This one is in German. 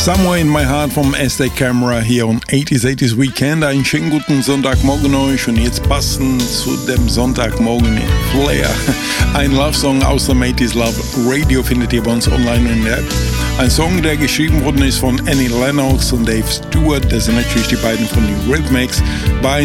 Somewhere in My Heart vom SD Camera hier um 80s Weekend. Einen schönen guten Sonntagmorgen euch und jetzt passend zu dem Sonntagmorgen Flair. Ein Love-Song aus dem 80s Love Radio findet ihr bei uns online in der App. Ein Song, der geschrieben worden ist von Annie Lennox und Dave Stewart. Das sind natürlich die beiden von den Rhythmics. Bei